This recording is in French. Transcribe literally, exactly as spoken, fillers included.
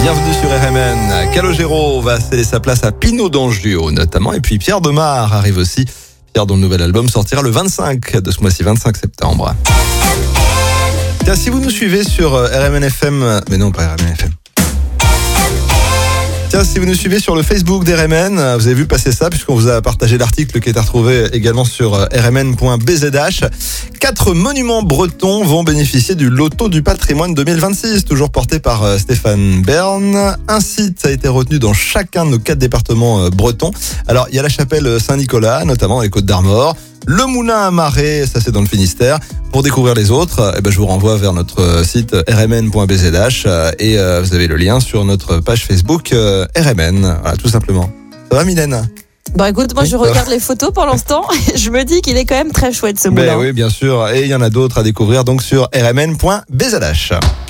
Bienvenue sur R M N. Calogero va céder sa place à Pinot d'Angiot notamment. Et puis Pierre Demar arrive aussi. Pierre dont le nouvel album sortira le vingt-cinq de ce mois-ci, vingt-cinq septembre. Tiens, si vous nous suivez sur R M N F M... Mais non, pas R M N F M. Tiens, si vous nous suivez sur le Facebook d'R M N, vous avez vu passer ça puisqu'on vous a partagé l'article qui est à retrouver également sur r m n point b z h. Quatre monuments bretons vont bénéficier du loto du patrimoine deux mille vingt-six, toujours porté par Stéphane Bern. Un site a été retenu dans chacun de nos quatre départements bretons. Alors, il y a la chapelle Saint-Nicolas, notamment dans les Côtes-d'Armor. Le Moulin à Marais, ça c'est dans le Finistère. Pour découvrir les autres, eh ben, je vous renvoie vers notre site r m n point b z h et euh, vous avez le lien sur notre page Facebook euh, R M N. Voilà, tout simplement. Ça va, Mylène ? Bon, écoute, moi, je regarde les photos pour l'instant. Je me dis qu'il est quand même très chouette, ce moulin. Ben oui, bien sûr. Et il y en a d'autres à découvrir donc sur r m n point b z h.